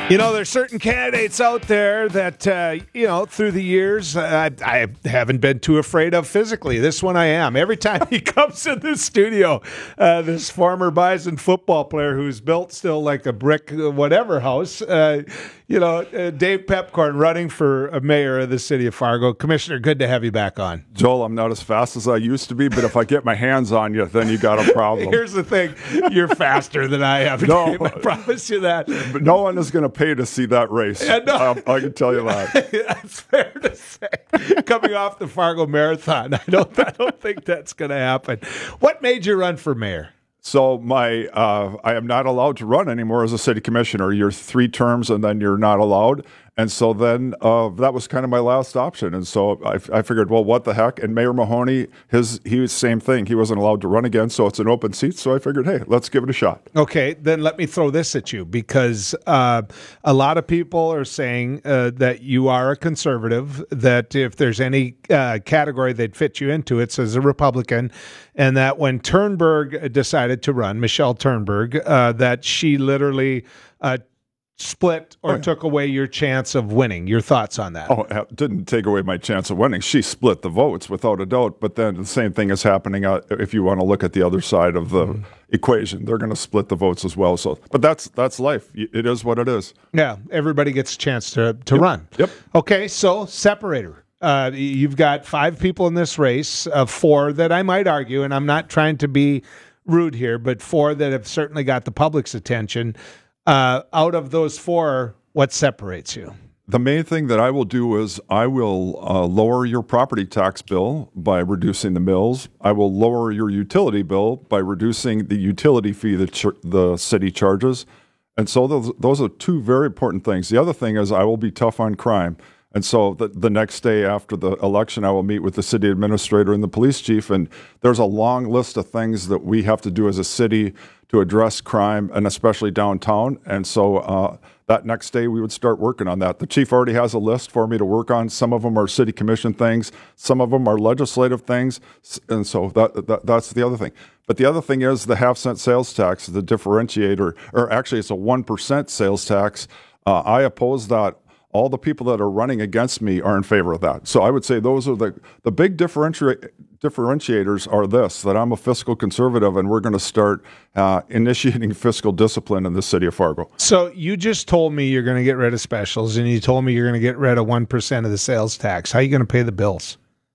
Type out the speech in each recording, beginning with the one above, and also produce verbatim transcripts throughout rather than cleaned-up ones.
You know, there's certain candidates out there that, uh, you know, through the years, uh, I, I haven't been too afraid of physically. This one I am. Every time he comes in the studio, uh, this former Bison football player who's built still like a brick whatever house, uh, you know, uh, Dave Pepcorn running for a mayor of the city of Fargo. Commissioner, good to have you back on. Joel, I'm not as fast as I used to be, but if I get my hands on you, then you got a problem. Here's the thing. You're faster than I am, no, Dave. I promise you that. But no one is going to pay to see that race. Yeah, no. um, I can tell you that. That's fair to say. Coming off the Fargo Marathon, I don't, I don't think that's going to happen. What made you run for mayor? So my, uh, I am not allowed to run anymore as a city commissioner. You're three terms and then you're not allowed. And so then uh, that was kind of my last option. And so I, I figured, well, what the heck? And Mayor Mahoney, his he was the same thing. He wasn't allowed to run again, so it's an open seat. So I figured, hey, let's give it a shot. Okay, then let me throw this at you, because uh, a lot of people are saying uh, that you are a conservative, that if there's any uh, category they'd fit you into, it's as a Republican, and that when Turnberg decided to run, Michelle Turnberg, uh, that she literally uh, split or oh, yeah. took away your chance of winning. Your thoughts on that? Oh, it didn't take away my chance of winning. She split the votes without a doubt. But then the same thing is happening uh, if you want to look at the other side of the mm. equation. They're going to split the votes as well. So, but that's that's life. It is what it is. Yeah, everybody gets a chance to to yep. run. Yep. Okay, so separator. Uh, you've got five people in this race, uh, four that I might argue, and I'm not trying to be rude here, but four that have certainly got the public's attention. Uh, out of those four, what separates you? The main thing that I will do is I will uh, lower your property tax bill by reducing the mills. I will lower your utility bill by reducing the utility fee that ch- the city charges. And so those, those are two very important things. The other thing is I will be tough on crime. And so the, the next day after the election, I will meet with the city administrator and the police chief. And there's a long list of things that we have to do as a city to address crime, and especially downtown. And so uh, that next day, we would start working on that. The chief already has a list for me to work on. Some of them are city commission things. Some of them are legislative things. And so that, that that's the other thing. But the other thing is the half cent sales tax, the differentiator, or actually it's a one percent sales tax. Uh, I oppose that. All the people that are running against me are in favor of that. So I would say those are the, the big differenti- differentiators are this, that I'm a fiscal conservative and we're going to start uh, initiating fiscal discipline in the city of Fargo. So you just told me you're going to get rid of specials, and you told me you're going to get rid of one percent of the sales tax. How are you going to pay the bills?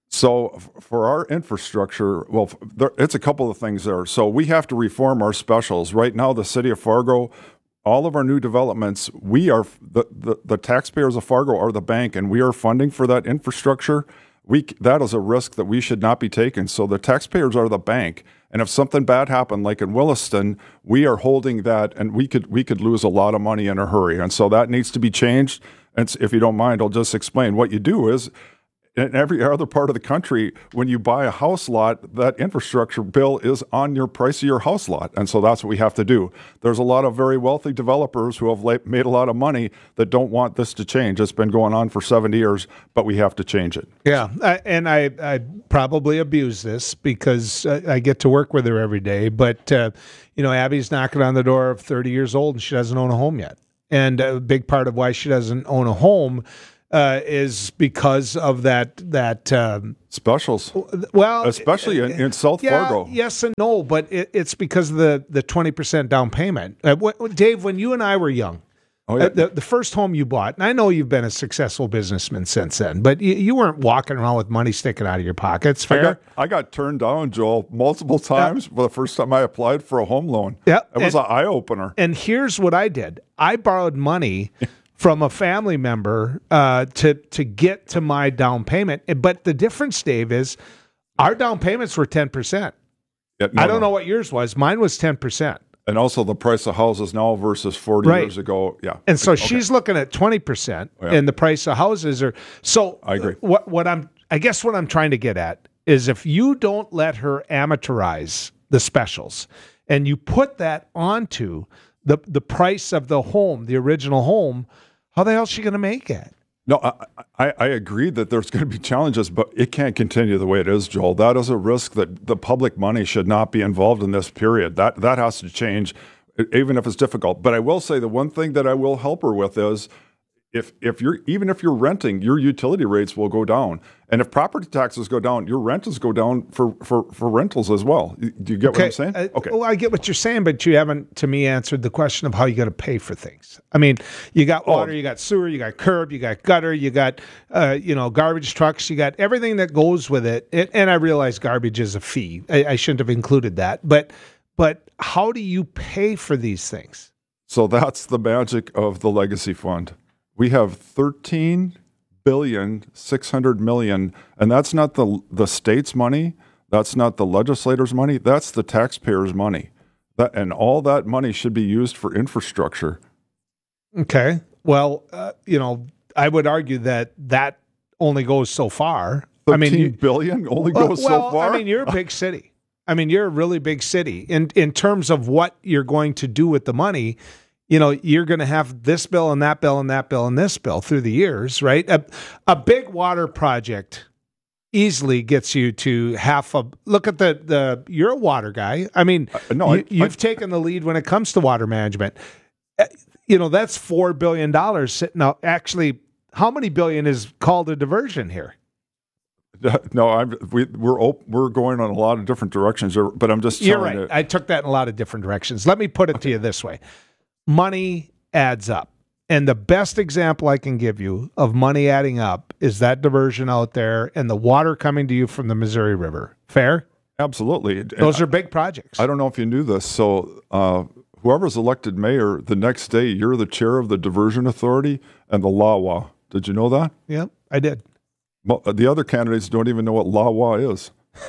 So for our infrastructure, well, there, it's a couple of things there. So we have to reform our specials. Right now, the city of Fargo, all of our new developments, we are the, the, the taxpayers of Fargo are the bank, and we are funding for that infrastructure. We that is a risk that we should not be taking. So the taxpayers are the bank, and if something bad happened, like in Williston, we are holding that, and we could we could lose a lot of money in a hurry. And so that needs to be changed. And if you don't mind, I'll just explain. What you do is, in every other part of the country, when you buy a house lot, that infrastructure bill is on your price of your house lot. And so that's what we have to do. There's a lot of very wealthy developers who have made a lot of money that don't want this to change. It's been going on for seventy years, but we have to change it. Yeah, I, and I, I probably abuse this because I get to work with her every day. But, uh, you know, Abby's knocking on the door of thirty years old and she doesn't own a home yet. And a big part of why she doesn't own a home Uh, is because of that that um, specials. Well, especially in, in South yeah, Fargo. Yes and no, but it, it's because of the the twenty percent down payment. Uh, what, Dave, when you and I were young, oh, yeah. uh, the the first home you bought, and I know you've been a successful businessman since then, but you, you weren't walking around with money sticking out of your pockets. Fair? I got, I got turned down, Joel, multiple times. Uh, for the first time I applied for a home loan. Yeah, it was an eye opener. And here's what I did: I borrowed money from a family member uh, to to get to my down payment. But the difference, Dave, is our down payments were ten percent. Yeah, no, I don't no. know what yours was. Mine was ten percent. And also the price of houses now versus forty right. years ago. Yeah. And so okay. she's looking at twenty percent, oh, yeah. and the price of houses are. So I agree. What, what I'm, I guess what I'm trying to get at is if you don't let her amateurize the specials and you put that onto the, the price of the home, the original home, how the hell is she going to make it? No, I, I, I agree that there's going to be challenges, but it can't continue the way it is, Joel. That is a risk that the public money should not be involved in this period. That that has to change. e- even if it's difficult. But I will say the one thing that I will help her with is if if you're even if you're renting, your utility rates will go down, and if property taxes go down, your rentals go down for for, for rentals as well. Do you get what I'm saying? Uh, Okay. Well, I get what you're saying, but you haven't, to me, answered the question of how you got to pay for things. I mean, you got water, Oh. you got sewer, you got curb, you got gutter, you got uh, you know garbage trucks, you got everything that goes with it. it and I realize garbage is a fee. I, I shouldn't have included that, but but how do you pay for these things? So that's the magic of the legacy fund. We have thirteen billion six hundred million, and that's not the the state's money. That's not the legislators' money. That's the taxpayers' money. That and all that money should be used for infrastructure. Okay. Well, uh, you know, I would argue that that only goes so far. I mean, Thirteen you, billion only well, goes well, so far. I mean, you're a big city. I mean, you're a really big city. In in terms of what you're going to do with the money, you know, you're going to have this bill and that bill and that bill and this bill through the years, right? A, a big water project easily gets you to half a look at the the you're a water guy. I mean, Uh, no, you, I- you've I- taken the lead when it comes to water management. Uh, You know, that's four billion dollars sitting out. Actually, how many billion is called a diversion here? no, I'm, we, we're op- we're going on a lot of different directions, but I'm just You're telling right. you. I took that in a lot of different directions. Let me put it to you this way. Money adds up. And the best example I can give you of money adding up is that diversion out there and the water coming to you from the Missouri River. Fair? Absolutely. And Those are big projects. I don't know if you knew this. So, uh, whoever's elected mayor, the next day you're the chair of the diversion authority and the L A W A. Did you know that? Yep, I did. Mo- The other candidates don't even know what L A W A is.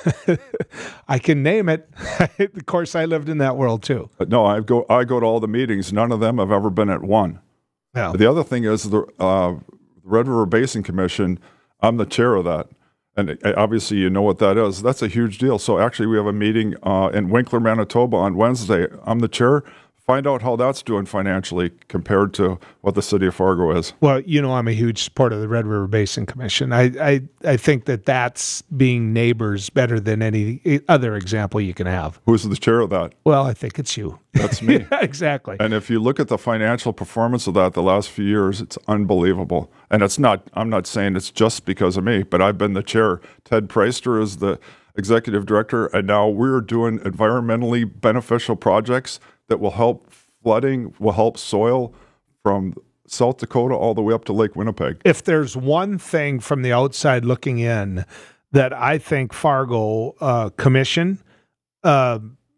I can name it. Of course, I lived in that world too. But no, I go I go to all the meetings. None of them have ever been at one. No. The other thing is the uh, Red River Basin Commission. I'm the chair of that, and uh, obviously you know what that is. That's a huge deal. So actually, we have a meeting uh, in Winkler, Manitoba on Wednesday. I'm the chair. Find out how that's doing financially compared to what the city of Fargo is. Well, you know, I'm a huge supporter of the Red River Basin Commission. I, I, I think that that's being neighbors better than any other example you can have. Who's the chair of that? Well, I think it's you. That's me. Exactly. And if you look at the financial performance of that the last few years, it's unbelievable. And it's not, I'm not saying it's just because of me, but I've been the chair. Ted Preister is the executive director, and now we're doing environmentally beneficial projects that will help flooding, will help soil from South Dakota all the way up to Lake Winnipeg. If there's one thing from the outside looking in that I think Fargo uh, Commission uh,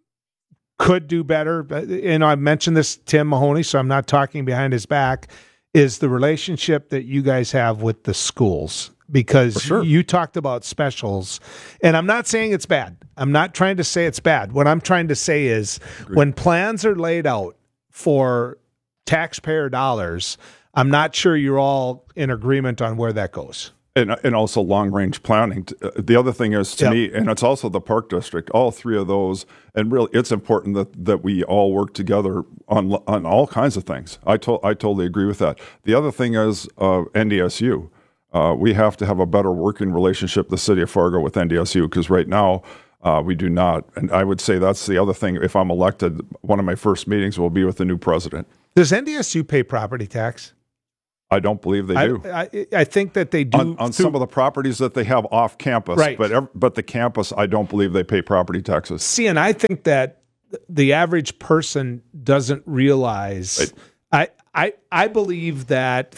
could do better, and I've mentioned this to Tim Mahoney, so I'm not talking behind his back, is the relationship that you guys have with the schools. Because sure. you talked about specials, and I'm not saying it's bad. I'm not trying to say it's bad. What I'm trying to say is when plans are laid out for taxpayer dollars, I'm not sure you're all in agreement on where that goes. And, and also long range planning. Uh, The other thing is to Yep. me, and it's also the Park District, all three of those. And really, it's important that, that we all work together on on all kinds of things. I, to, I totally agree with that. The other thing is uh, N D S U. Uh, we have to have a better working relationship, the city of Fargo, with N D S U, because right now uh, we do not. And I would say that's the other thing. If I'm elected, one of my first meetings will be with the new president. Does N D S U pay property tax? I don't believe they I, do. I, I think that they do. on, on through- some of the properties that they have off campus, Right. but ev- but the campus, I don't believe they pay property taxes. See, and I think that the average person doesn't realize. I I I believe that.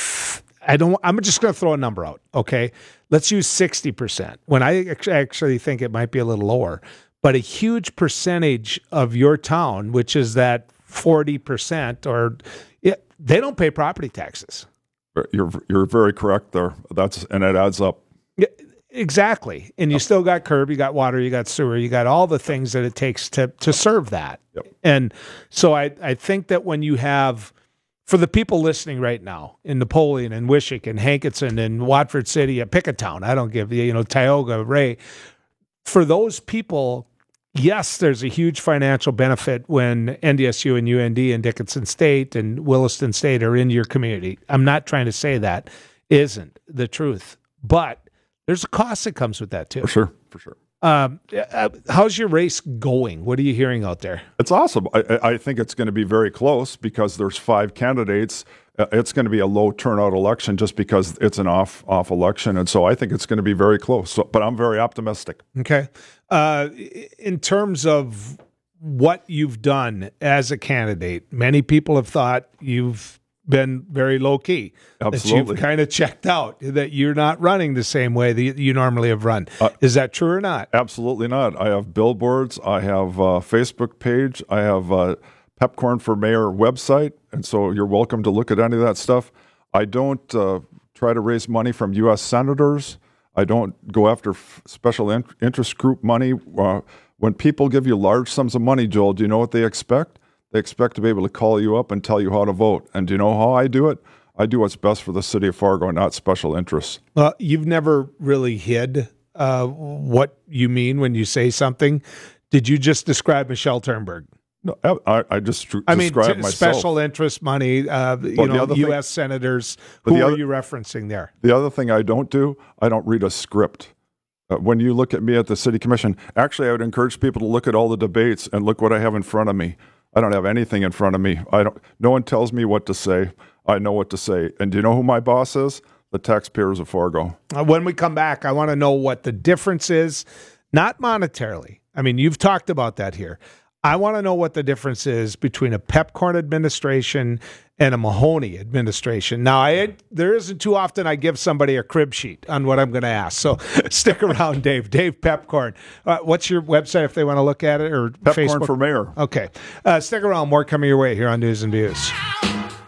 I don't. I'm just going to throw a number out. Okay, let's use sixty percent. When I act- actually think it might be a little lower, but a huge percentage of your town, which is that forty percent, or it, they don't pay property taxes. You're you're very correct there. That's and it adds up. Yeah, exactly. And you still got curb, you got water, you got sewer, you got all the things that it takes to to serve that. Yep. And so I I think that when you have, for the people listening right now in Napoleon and Wishick and Hankinson and Watford City, uh, pick a town, I don't give you, you know, Tioga, Ray, for those people, yes, there's a huge financial benefit when N D S U and U N D and Dickinson State and Williston State are in your community. I'm not trying to say that isn't the truth, but there's a cost that comes with that too. For sure, for sure. Um, uh, how's your race going? What are you hearing out there? It's awesome. I, I I think it's going to be very close because there's five candidates. Uh, It's going to be a low turnout election just because it's an off off election, and so I think it's going to be very close. So, but I'm very optimistic. Okay. Uh, in terms of what you've done as a candidate, many people have thought you've been very low key. That Absolutely. you've kind of checked out, that you're not running the same way that you normally have run. Uh, Is that true or not? Absolutely not. I have billboards. I have a Facebook page. I have a Pepcorn for Mayor website, and so you're welcome to look at any of that stuff. I don't uh, try to raise money from U S senators. I don't go after f- special in- interest group money. Uh, when people give you large sums of money, Joel, do you know what they expect? They expect to be able to call you up and tell you how to vote. And do you know how I do it? I do what's best for the city of Fargo, not special interests. Well, you've never really hid uh, what you mean when you say something. Did you just describe Michelle Turnberg? No, I, I just tr- I mean, describe t- myself. special interest money, uh, you Well, the know, other U thing- S senators. But Who the are other- you referencing there? The other thing I don't do, I don't read a script. Uh, when you look at me at the city commission, actually, I would encourage people to look at all the debates and look what I have in front of me. I don't have anything in front of me. I don't. No one tells me what to say. I know what to say. And do you know who my boss is? The taxpayers of Fargo. Uh, when we come back, I want to know what the difference is, not monetarily. I mean, you've talked about that here. I want to know what the difference is between a Pepcorn administration and a Mahoney administration. Now, I there isn't too often I give somebody a crib sheet on what I'm going to ask. So stick around, Dave. Dave Pepcorn. Uh, what's your website if they want to look at it, or Pepcorn Facebook? for Mayor. Okay. Uh, stick around. More coming your way here on News and Views.